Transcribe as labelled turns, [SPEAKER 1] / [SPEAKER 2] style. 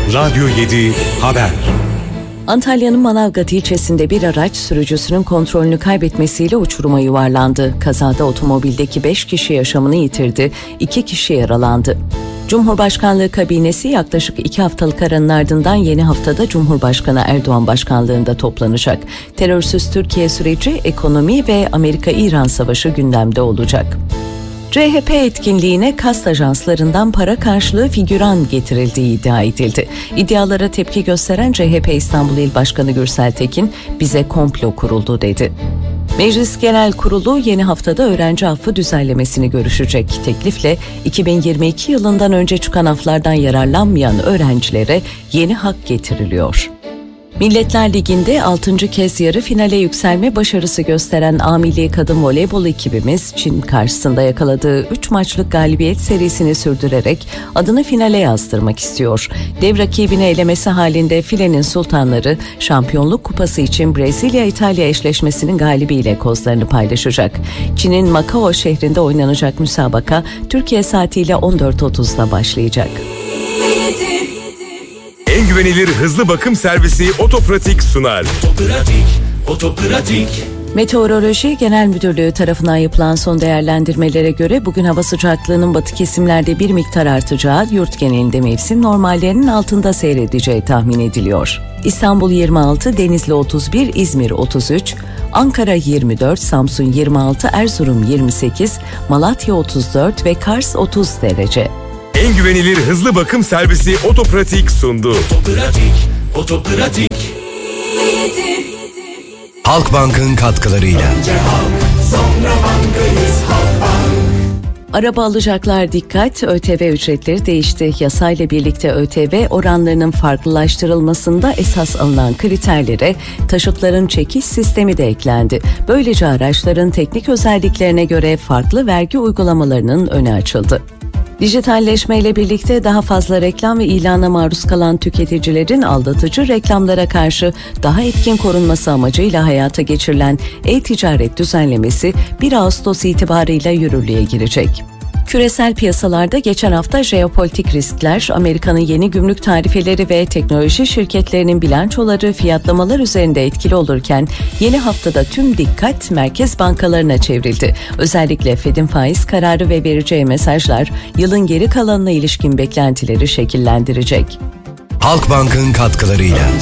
[SPEAKER 1] Radyo 7 Haber.
[SPEAKER 2] Antalya'nın Manavgat ilçesinde bir araç sürücüsünün kontrolünü kaybetmesiyle uçuruma yuvarlandı. Kazada otomobildeki 5 kişi yaşamını yitirdi, 2 kişi yaralandı. Cumhurbaşkanlığı kabinesi yaklaşık 2 haftalık aranın ardından yeni haftada Cumhurbaşkanı Erdoğan başkanlığında toplanacak. Terörsüz Türkiye süreci, ekonomi ve Amerika-İran savaşı gündemde olacak. CHP etkinliğine kast ajanslarından para karşılığı figüran getirildiği iddia edildi. İddialara tepki gösteren CHP İstanbul İl Başkanı Gürsel Tekin, bize komplo kuruldu dedi. Meclis Genel Kurulu yeni haftada öğrenci affı düzenlemesini görüşecek. Teklifle 2022 yılından önce çıkan aflardan yararlanmayan öğrencilere yeni hak getiriliyor. Milletler Ligi'nde 6. kez yarı finale yükselme başarısı gösteren A Milli Kadın Voleybol ekibimiz Çin karşısında yakaladığı 3 maçlık galibiyet serisini sürdürerek adını finale yazdırmak istiyor. Dev rakibini elemesi halinde filenin sultanları Şampiyonluk Kupası için Brezilya-İtalya eşleşmesinin galibiyle kozlarını paylaşacak. Çin'in Macao şehrinde oynanacak müsabaka Türkiye saatiyle 14.30'da başlayacak.
[SPEAKER 3] En güvenilir hızlı bakım servisi Otopratik sunar. Otopratik.
[SPEAKER 2] Meteoroloji Genel Müdürlüğü tarafından yapılan son değerlendirmelere göre bugün hava sıcaklığının batı kesimlerde bir miktar artacağı, yurt genelinde mevsim normallerinin altında seyredeceği tahmin ediliyor. İstanbul 26, Denizli 31, İzmir 33, Ankara 24, Samsun 26, Erzurum 28, Malatya 34 ve Kars 30 derece.
[SPEAKER 3] En güvenilir hızlı bakım servisi Otopratik sundu. Otopratik.
[SPEAKER 4] Halkbank'ın katkılarıyla.
[SPEAKER 2] Araba alacaklar dikkat, ÖTV ücretleri değişti. Yasayla birlikte ÖTV oranlarının farklılaştırılmasında esas alınan kriterlere taşıtların çekiş sistemi de eklendi. Böylece araçların teknik özelliklerine göre farklı vergi uygulamalarının önü açıldı. Dijitalleşmeyle birlikte daha fazla reklam ve ilana maruz kalan tüketicilerin aldatıcı reklamlara karşı daha etkin korunması amacıyla hayata geçirilen e-ticaret düzenlemesi 1 Ağustos itibarıyla yürürlüğe girecek. Küresel piyasalarda geçen hafta jeopolitik riskler, Amerika'nın yeni gümrük tarifeleri ve teknoloji şirketlerinin bilançoları fiyatlamalar üzerinde etkili olurken yeni haftada tüm dikkat merkez bankalarına çevrildi. Özellikle Fed'in faiz kararı ve vereceği mesajlar yılın geri kalanına ilişkin beklentileri şekillendirecek.
[SPEAKER 4] Halkbank'ın katkılarıyla.